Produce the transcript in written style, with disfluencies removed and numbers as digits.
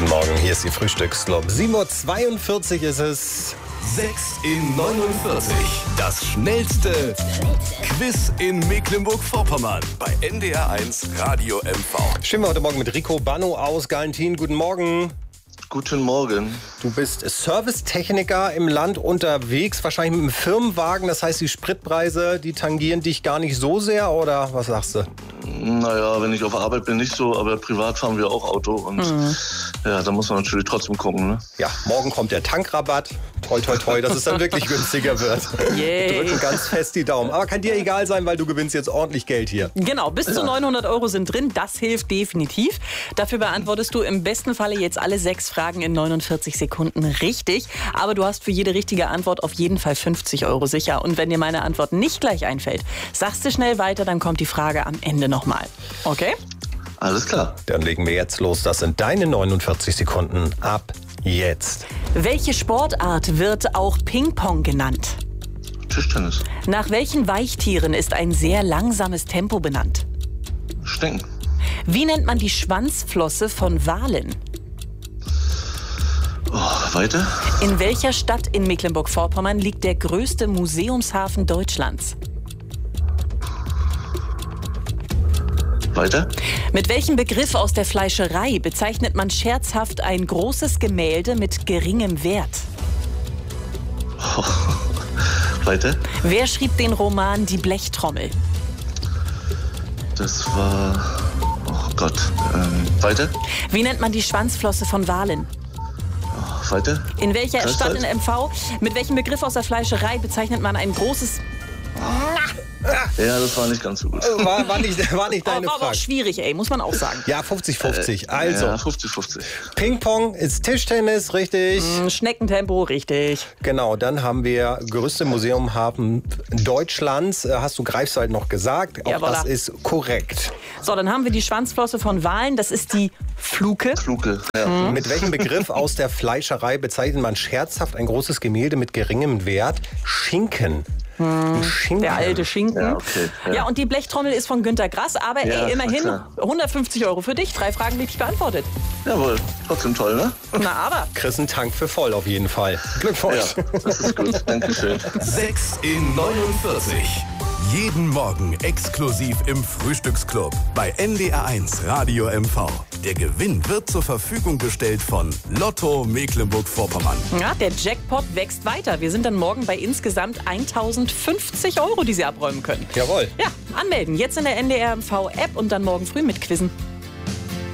Guten Morgen, hier ist die Frühstücksclub. 7.42 Uhr ist es. 6 in 49. Das schnellste Quiz in Mecklenburg-Vorpommern bei NDR1 Radio MV. Stimmen wir heute Morgen mit Rico Banno aus Galentin. Guten Morgen. Guten Morgen. Du bist Servicetechniker im Land unterwegs, wahrscheinlich mit einem Firmenwagen. Das heißt, die Spritpreise, die tangieren dich gar nicht so sehr, oder was sagst du? Naja, wenn ich auf Arbeit bin, nicht so, aber privat fahren wir auch Auto und ja, da muss man natürlich trotzdem gucken, ne? Ja, morgen kommt der Tankrabatt. Toi, toi, toi, dass es dann wirklich günstiger wird. Yay. Drücken ganz fest die Daumen. Aber kann dir egal sein, weil du gewinnst jetzt ordentlich Geld hier. Genau, bis zu 900 Euro sind drin. Das hilft definitiv. Dafür beantwortest du im besten Falle jetzt alle 6 Fragen in 49 Sekunden richtig. Aber du hast für jede richtige Antwort auf jeden Fall 50 Euro sicher. Und wenn dir meine Antwort nicht gleich einfällt, sagst du schnell weiter, dann kommt die Frage am Ende nochmal. Okay? Alles klar. Dann legen wir jetzt los. Das sind deine 49 Sekunden ab jetzt. Welche Sportart wird auch Ping-Pong genannt? Tischtennis. Nach welchen Weichtieren ist ein sehr langsames Tempo benannt? Stecken. Wie nennt man die Schwanzflosse von Walen? Oh, weiter. In welcher Stadt in Mecklenburg-Vorpommern liegt der größte Museumshafen Deutschlands? Weiter. Mit welchem Begriff aus der Fleischerei bezeichnet man scherzhaft ein großes Gemälde mit geringem Wert? Oh, weiter. Wer schrieb den Roman Die Blechtrommel? Das war... Oh Gott. Weiter. Wie nennt man die Schwanzflosse von Walen? Oh, weiter. In welcher Kreisstadt? Stadt in MV? Mit welchem Begriff aus der Fleischerei bezeichnet man ein großes... Ja, das war nicht ganz so gut. War nicht deine war aber auch Frage. schwierig, ey, muss man auch sagen. Ja, 50-50. Also, Ja, 50-50. Ping-Pong ist Tischtennis, richtig. Schneckentempo, richtig. Genau, dann haben wir größte Museumhafen Deutschlands. Hast du Greifswald noch gesagt? Auch Jawohl. das ist korrekt. So, dann haben wir die Schwanzflosse von Walen, das ist die Fluke. Fluke. Ja. Mit welchem Begriff aus der Fleischerei bezeichnet man scherzhaft ein großes Gemälde mit geringem Wert? Schinken. Schinken. Der alte Schinken. Ja, okay, ja. Ja, und die Blechtrommel ist von Günter Grass, aber Ja, ey, immerhin klar. 150 Euro für dich. 3 Fragen richtig beantwortet. Jawohl. Trotzdem toll, ne? Na aber. Chris, ein Tank für voll auf jeden Fall. Glückwunsch. Ja, das ist gut. Dankeschön. 6 in 49. Jeden Morgen exklusiv im Frühstücksclub bei NDR1 Radio MV. Der Gewinn wird zur Verfügung gestellt von Lotto Mecklenburg-Vorpommern. Ja, der Jackpot wächst weiter. Wir sind dann morgen bei insgesamt 1050 Euro, die Sie abräumen können. Jawohl. Ja, anmelden. Jetzt in der NDR MV App und dann morgen früh mit Quizzen.